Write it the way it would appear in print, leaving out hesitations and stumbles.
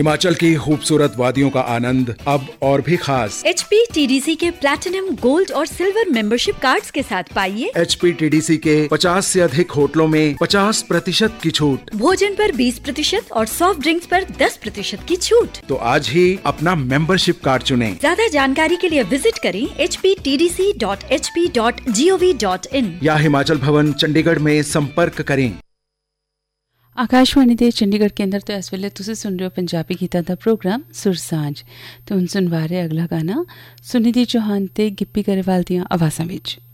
हिमाचल की खूबसूरत वादियों का आनंद अब और भी खास। HPTDC के प्लैटिनम, गोल्ड और सिल्वर मेंबरशिप कार्ड्स के साथ पाइए HPTDC के 50 से अधिक होटलों में 50% की छूट, भोजन पर 20% और सॉफ्ट ड्रिंक्स पर 10% की छूट। तो आज ही अपना मेंबरशिप कार्ड चुनें। ज्यादा जानकारी के लिए विजिट करें hptdc.hp.gov.in या हिमाचल भवन चंडीगढ़ में संपर्क करें। आकाशवाणी ਦੇ ਚੰਡੀਗੜ੍ਹ ਕੇਂਦਰ ਤੋਂ ਇਸ ਵੇਲੇ ਤੁਸੀਂ ਸੁਣ ਰਹੇ ਹੋ ਪੰਜਾਬੀ ਗੀਤਾਂ ਦਾ ਪ੍ਰੋਗਰਾਮ ਸੁਰਸਾਂਝ ਤੇ ਹੁਣ ਸੁਣਵਾ ਰਹੇ ਅਗਲਾ ਗਾਣਾ ਸੁਨਿਧੀ ਚੌਹਾਨ ਤੇ ਗਿੱਪੀ ਗਰੇਵਾਲ ਦੀਆਂ ਆਵਾਜ਼ਾਂ ਵਿੱਚ।